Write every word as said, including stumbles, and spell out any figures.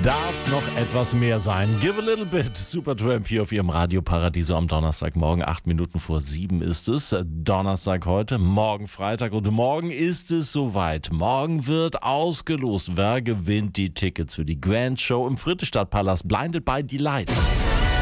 Darf noch etwas mehr sein. Give a little bit. Supertramp hier auf Ihrem Radioparadiso am Donnerstagmorgen. Acht Minuten vor sieben ist es. Donnerstag heute, morgen Freitag und morgen ist es soweit. Morgen wird ausgelost. Wer gewinnt die Tickets für die Grand Show im Friedrichstadtpalast? Blinded by Delight.